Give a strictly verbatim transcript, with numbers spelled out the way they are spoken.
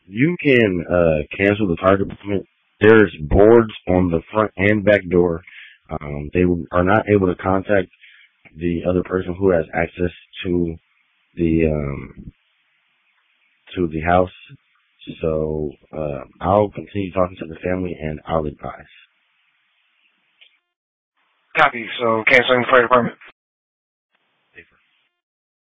you can uh, cancel the fire department. There's boards on the front and back door. Um, they are not able to contact the other person who has access to the um, to the house. So uh, I'll continue talking to the family and I'll advise. Copy. So canceling the fire department.